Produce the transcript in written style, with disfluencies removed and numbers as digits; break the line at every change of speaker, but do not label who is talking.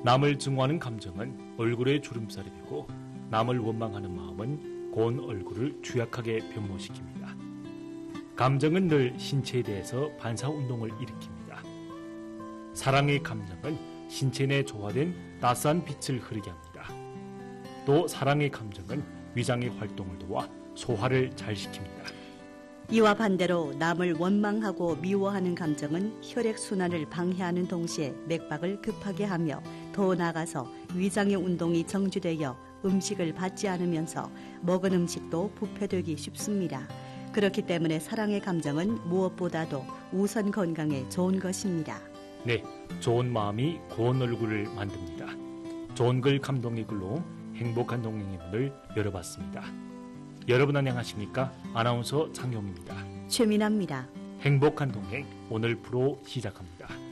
남을 증오하는 감정은 얼굴에 주름살이 되고 남을 원망하는 마음은 고운 얼굴을 주약하게 변모시킵니다. 감정은 늘 신체에 대해서 반사운동을 일으킵니다. 사랑의 감정은 신체 내 조화된 따스한 빛을 흐르게 합니다. 또 사랑의 감정은 위장의 활동을 도와 소화를 잘 시킵니다.
이와 반대로 남을 원망하고 미워하는 감정은 혈액순환을 방해하는 동시에 맥박을 급하게 하며 더 나아가서 위장의 운동이 정지되어 음식을 받지 않으면서 먹은 음식도 부패되기 쉽습니다. 그렇기 때문에 사랑의 감정은 무엇보다도 우선 건강에 좋은 것입니다.
네, 좋은 마음이 고운 얼굴을 만듭니다. 좋은 글 감동의 글로 행복한 동행의 문을 열어봤습니다. 여러분 안녕하십니까? 아나운서 장용입니다.
최민아입니다.
행복한 동행 오늘 프로 시작합니다.